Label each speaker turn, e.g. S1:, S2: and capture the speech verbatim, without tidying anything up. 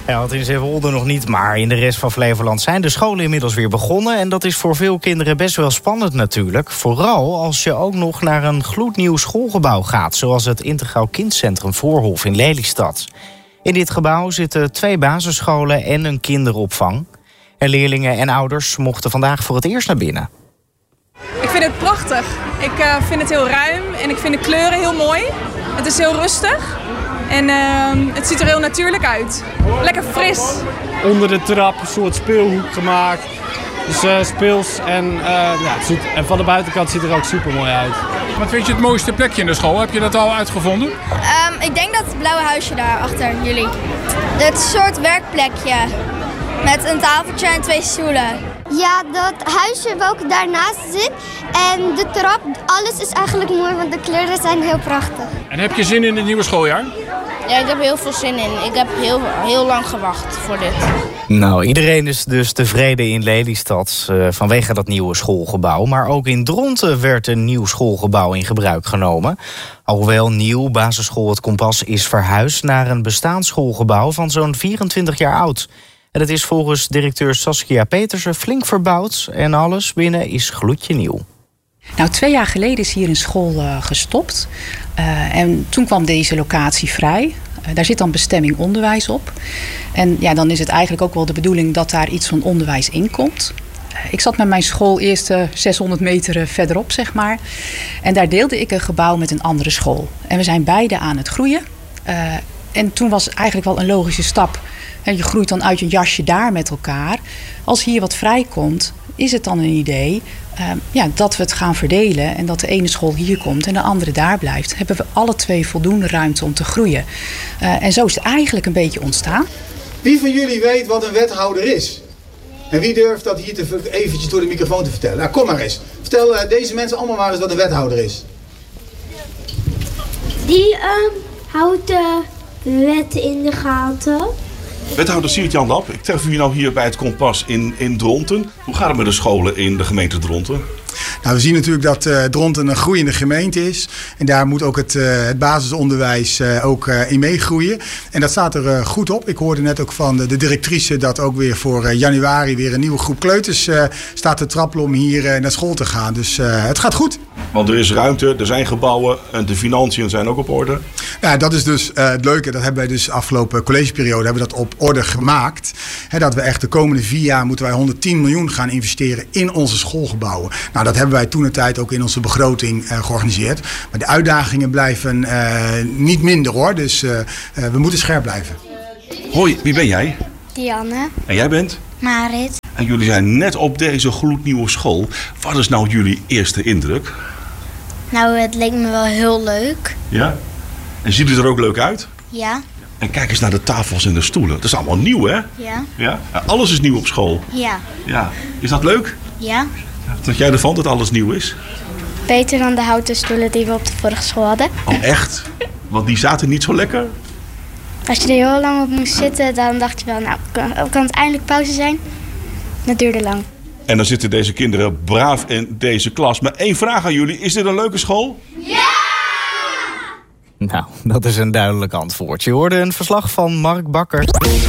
S1: Ja, want in Zeewolde nog niet, maar in de rest van Flevoland zijn de scholen inmiddels weer begonnen. En dat is voor veel kinderen best wel spannend natuurlijk. Vooral als je ook nog naar een gloednieuw schoolgebouw gaat, zoals het Integraal Kindcentrum Voorhof in Lelystad. In dit gebouw zitten twee basisscholen en een kinderopvang. En leerlingen en ouders mochten vandaag voor het eerst naar binnen.
S2: Ik vind het prachtig. Ik uh, vind het heel ruim en ik vind de kleuren heel mooi. Het is heel rustig en uh, het ziet er heel natuurlijk uit. Lekker fris.
S3: Onder de trap een soort speelhoek gemaakt. Dus uh, speels en, uh, ja, het ziet, en van de buitenkant ziet het er ook super mooi uit.
S4: Wat vind je het mooiste plekje in de school? Heb je dat al uitgevonden?
S5: Um, ik denk dat het blauwe huisje daar achter jullie. Het soort werkplekje met een tafeltje en twee stoelen.
S6: Ja, dat huisje welke daarnaast zit en de trap, alles is eigenlijk mooi, want de kleuren zijn heel prachtig.
S4: En heb je zin in het nieuwe schooljaar?
S5: Ja, ik heb heel veel zin in. Ik heb heel, heel lang gewacht voor dit.
S1: Nou, iedereen is dus tevreden in Lelystad uh, vanwege dat nieuwe schoolgebouw. Maar ook in Dronten werd een nieuw schoolgebouw in gebruik genomen. Alhoewel nieuw, basisschool Het Kompas is verhuisd naar een bestaand schoolgebouw van zo'n vierentwintig jaar oud. En het is volgens directeur Saskia Petersen flink verbouwd en alles binnen is gloedje nieuw.
S7: Nou, twee jaar geleden is hier een school uh, gestopt. Uh, en toen kwam deze locatie vrij. Uh, daar zit dan bestemming onderwijs op. En ja, dan is het eigenlijk ook wel de bedoeling dat daar iets van onderwijs in komt. Uh, ik zat met mijn school eerst uh, zeshonderd meter verderop, zeg maar. En daar deelde ik een gebouw met een andere school. En we zijn beide aan het groeien. Uh, en toen was eigenlijk wel een logische stap. En je groeit dan uit je jasje daar met elkaar. Als hier wat vrijkomt, is het dan een idee uh, ja, dat we het gaan verdelen. En dat de ene school hier komt en de andere daar blijft. Hebben we alle twee voldoende ruimte om te groeien. Uh, en zo is het eigenlijk een beetje ontstaan.
S8: Wie van jullie weet wat een wethouder is? En wie durft dat hier te, eventjes door de microfoon te vertellen? Nou, kom maar eens. Vertel uh, deze mensen allemaal maar eens wat een wethouder is.
S6: Die um, houdt de wetten in de gaten.
S9: Wethouder Siert-Jan Lap, ik tref u nou hier bij het Kompas in, in Dronten. Hoe gaat het met de scholen in de gemeente Dronten?
S8: Nou, we zien natuurlijk dat uh, Dronten een groeiende gemeente is. En daar moet ook het, uh, het basisonderwijs uh, ook uh, in meegroeien. En dat staat er uh, goed op. Ik hoorde net ook van de, de directrice dat ook weer voor uh, januari weer een nieuwe groep kleuters uh, staat te trappelen om hier uh, naar school te gaan. Dus uh, het gaat goed.
S9: Want er is ruimte, er zijn gebouwen en de financiën zijn ook op orde.
S8: Ja, dat is dus uh, het leuke. Dat hebben wij dus afgelopen collegeperiode hebben we dat op orde gemaakt. He, dat we echt de komende vier jaar moeten wij honderdtien miljoen gaan investeren in onze schoolgebouwen. Nou, dat hebben wij toen de tijd ook in onze begroting uh, georganiseerd. Maar de uitdagingen blijven uh, niet minder hoor. Dus uh, uh, we moeten scherp blijven.
S9: Hoi, wie ben jij?
S6: Dianne.
S9: En jij bent?
S6: Marit.
S9: En jullie zijn net op deze gloednieuwe school. Wat is nou jullie eerste indruk?
S6: Nou, het leek me wel heel leuk.
S9: Ja? En ziet het er ook leuk uit?
S6: Ja.
S9: En kijk eens naar de tafels en de stoelen. Dat is allemaal nieuw, hè?
S6: Ja.
S9: Ja? Alles is nieuw op school.
S6: Ja.
S9: Ja. Is dat leuk?
S6: Ja.
S9: Wat vind jij ervan dat alles nieuw is?
S6: Beter dan de houten stoelen die we op de vorige school hadden.
S9: Oh, echt? Want die zaten niet zo lekker?
S6: Als je er heel lang op moest zitten, dan dacht je wel, nou, kan, kan het eindelijk pauze zijn? Dat duurde lang.
S9: En dan zitten deze kinderen braaf in deze klas. Maar één vraag aan jullie. Is dit een leuke school?
S6: Ja!
S1: Nou, dat is een duidelijk antwoord. Je hoorde een verslag van Mark Bakker.